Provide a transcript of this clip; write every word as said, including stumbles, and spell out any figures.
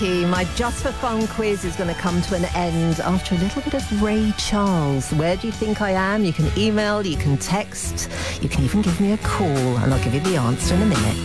My Just for Fun quiz is going to come to an end after a little bit of Ray Charles. Where do you think I am? You can email, you can text, you can even give me a call, and I'll give you the answer in a minute.